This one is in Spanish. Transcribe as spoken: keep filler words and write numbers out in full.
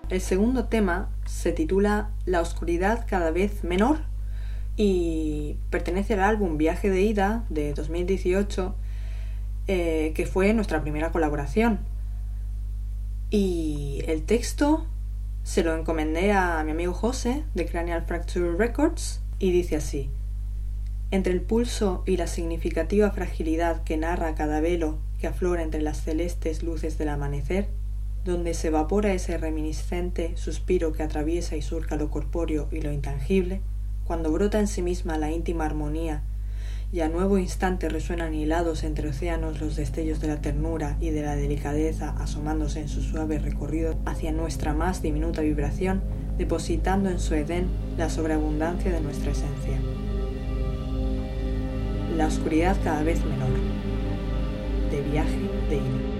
El segundo tema se titula La oscuridad cada vez menor y pertenece al álbum Viaje de Ida de dos mil dieciocho, eh, que fue nuestra primera colaboración. Y el texto se lo encomendé a mi amigo José de Cranial Fracture Records y dice así: entre el pulso y la significativa fragilidad que narra cada velo que aflora entre las celestes luces del amanecer, donde se evapora ese reminiscente suspiro que atraviesa y surca lo corpóreo y lo intangible, cuando brota en sí misma la íntima armonía y a nuevo instante resuenan hilados entre océanos los destellos de la ternura y de la delicadeza asomándose en su suave recorrido hacia nuestra más diminuta vibración, depositando en su edén la sobreabundancia de nuestra esencia. La oscuridad cada vez menor. De Viaje de Ida.